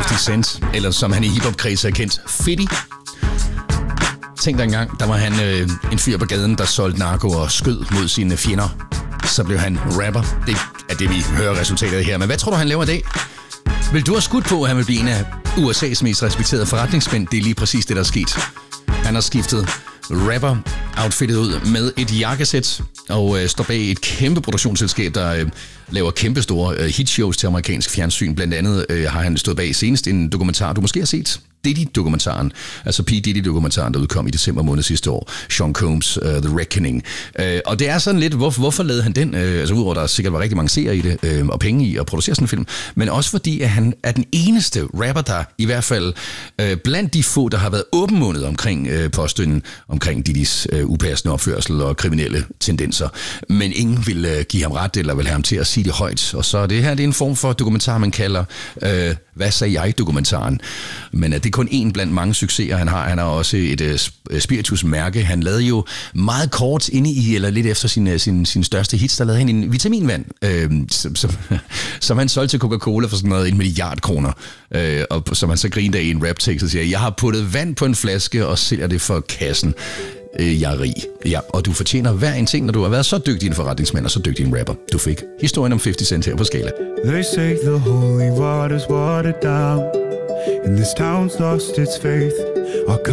50 Cent, eller som han i hiphop-kreds er kendt, 50. Tænk dig engang, der var han en fyr på gaden, der solgte narko og skød mod sine fjender. Så blev han rapper. Det er det, vi hører resultatet af her. Men hvad tror du, han laver i dag? Vil du have skudt på, at han vil blive en af USA's mest respekterede forretningsmænd? Det er lige præcis det, der er sket. Han har skiftet rapper-outfittet ud med et jakkesæt og står bag et kæmpe produktionsselskab, der laver kæmpe store hitshows til amerikansk fjernsyn. Blandt andet har han stået bag senest en dokumentar, du måske har set. Diddy-dokumentaren, altså P. Diddy-dokumentaren, der udkom i december måned sidste år. Sean Combs, The Reckoning. Og det er sådan lidt, hvorfor lavede han den? Altså udover, der sikkert var rigtig mange seere i det, og penge i at producere sådan en film, men også fordi, at han er den eneste rapper, der i hvert fald blandt de få, der har været åbenmundet omkring påstanden omkring Diddys upassende opførsel og kriminelle tendenser. Men ingen vil give ham ret, eller vil have ham til at sige det højt. Og så det her, det er en form for dokumentar, man kalder Hvad sagde jeg-dokumentaren? Men det er kun en blandt mange succeser, han har. Han har også et spiritusmærke. Han lavede jo meget kort inde i, eller lidt efter sin største hits, der lavede han en vitaminvand, som han solgte til Coca-Cola for sådan noget 1 milliard kroner. Og som han så grinte af i en rap-tekst og siger, jeg har puttet vand på en flaske og sælger det for kassen. Jeg er rig. Ja, og du fortjener hver en ting, når du har været så dygtig en forretningsmand og så dygtig en rapper. Du fik historien om 50 Cent her på Skala. They say the holy water's watered down, and this town's lost its faith.